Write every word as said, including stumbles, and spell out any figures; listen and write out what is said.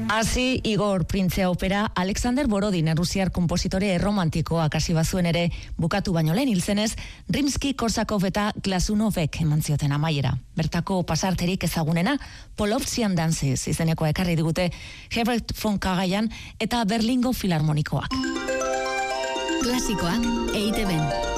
Hasi Igor Printzea opera Alexander Borodin errusiar konpositore erromantikoak hasi bazuen ere bukatu baino lehen hilzenez Rimski-Korsakov eta Glasunovek eman zioten amaiera. Bertako pasarterik ezagunena Polovtsian Dances izenekoa ekarri digute Herbert von Karajan eta Berlingo Filarmonikoak. Klasikoak E I Te Ben.